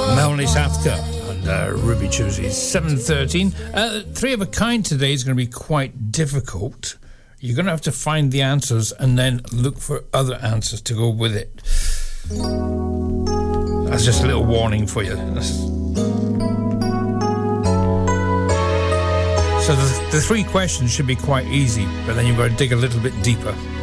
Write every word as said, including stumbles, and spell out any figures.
Melanie Safka and uh, Ruby Tuesday, seven thirteen. Uh, three of a kind today is going to be quite difficult. You're going to have to find the answers and then look for other answers to go with it. That's just a little warning for you. So the, the three questions should be quite easy, but then you've got to dig a little bit deeper.